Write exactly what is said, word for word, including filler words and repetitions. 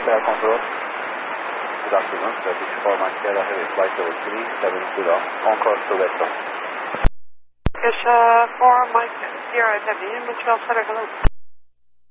Air Control. Good afternoon, Turkish four Mike Sierra Heavy Flight level three seven zero, on course to Western. Turkish uh, four Mike Sierra Heavy, Montreal Center, hello.